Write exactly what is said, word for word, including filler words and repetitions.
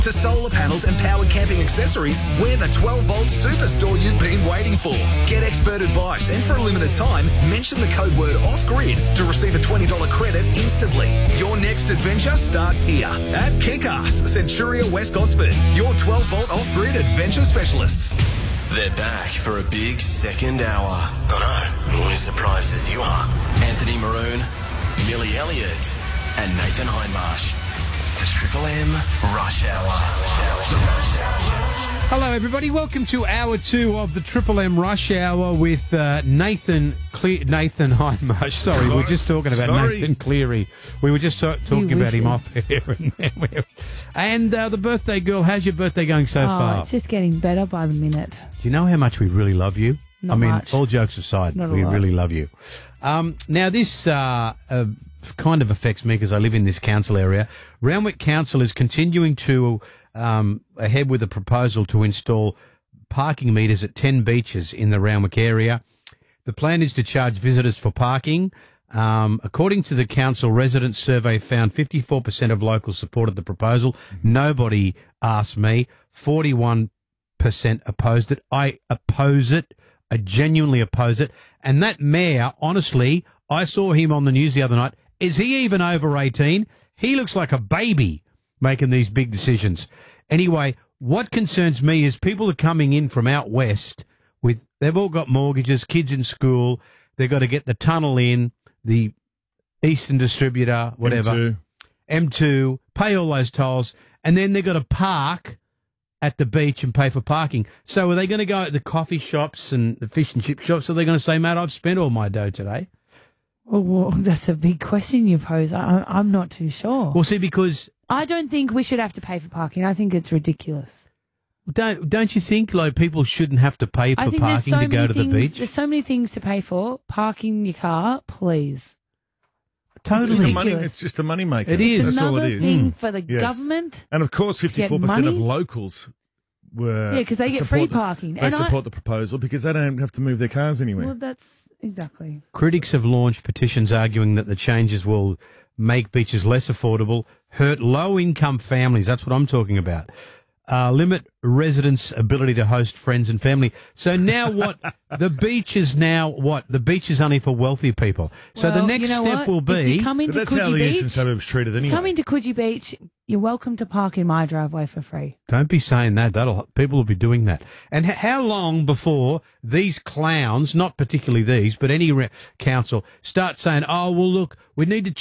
To solar panels and powered camping accessories, we're the twelve volt superstore you've been waiting for. Get expert advice and for a limited time, mention the code word OFFGRID to receive a twenty dollars credit instantly. Your next adventure starts here at Kick-Ass, Centuria West Gosford, your twelve volt off-grid adventure specialists. They're back for a big second hour. Oh no, we're as surprised as you are. Anthony Maroon, Millie Elliott, and Nathan Hindmarsh. The Triple M Rush Hour. Hello, everybody. Welcome to hour two of the Triple M Rush Hour with uh, Nathan Cle- Nathan Hindmarsh. Sorry, we we're just talking about Sorry. Nathan Cleary. We were just ta- talking about him off air. And, and uh, the birthday girl, how's your birthday going so Oh, far? it's just getting better by the minute. Do you know how much we really love you? Not I mean, much. all jokes aside, Not a we lot. really love you. Um, now, this uh, uh, kind of affects me because I live in this council area. Randwick Council is continuing to um, ahead with a proposal to install parking meters at ten beaches in the Randwick area. The plan is to charge visitors for parking. Um, according to the council, residents survey found fifty-four percent of locals supported the proposal. Nobody asked me. forty-one percent opposed it. I oppose it. I genuinely oppose it. And that mayor, honestly, I saw him on the news the other night. Is he even over eighteen? He looks like a baby making these big decisions. Anyway, what concerns me is people are coming in from out west with, they've all got mortgages, kids in school. They've got to get the tunnel in, the Eastern Distributor, whatever. M two. M two, pay all those tolls, and then they've got to park at the beach and pay for parking. So are they going to go at the coffee shops and the fish and chip shops? Are they going to say, Matt, I've spent all my dough today? Oh, well, that's a big question you pose. I, I'm not too sure. Well, see, because I don't think we should have to pay for parking. I think it's ridiculous. don't don't you think like people shouldn't have to pay I for think there's parking so to go many to things, the beach? There's so many things to pay for. Parking your car, please. Totally. It's, a money, ridiculous. it's just a money maker. It is. That's all Another it is. thing for the Yes. government. And of course, fifty-four percent of money? locals were. Yeah, 'cause they get support free the- parking. They And I- support the proposal because they don't have to move their cars anywhere. Well, that's exactly. Critics have launched petitions arguing that the changes will make beaches less affordable, hurt low-income families. That's what I'm talking about. Uh, limit residents' ability to host friends and family. So now what? The beach is now what? The beach is only for wealthy people. So the Well, next you know step what? will If be... you come but into that's how Coogee the eastern Beach, suburbs treated anyway. come into Coogee Beach, you're welcome to park in my driveway for free. Don't be saying that. That'll people will be doing that. And h- how long before these clowns, not particularly these, but any re- council, start saying, "Oh, well, look, we need to